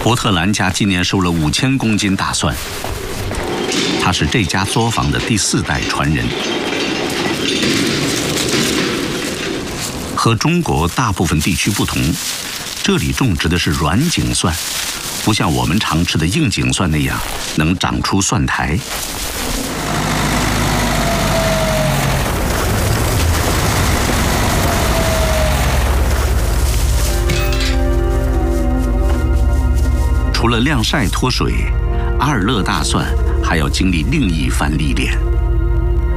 伯特兰家今年收了5000公斤大蒜，他是这家作坊的第4代传人。和中国大部分地区不同，这里种植的是软颈蒜，不像我们常吃的硬颈蒜那样能长出蒜苔。除了晾晒脱水，阿尔勒大蒜还要经历另一番历练。